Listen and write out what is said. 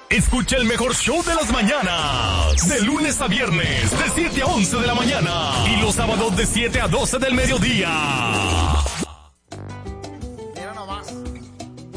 Escucha el mejor show de las mañanas. De lunes a viernes, de 7 a 11 de la mañana. Y los sábados de 7 a 12 del mediodía.